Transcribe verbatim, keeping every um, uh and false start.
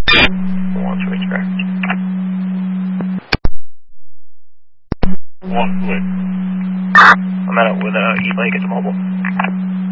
One switchback. One split. I'm at it with uh, E-Lake at the mobile.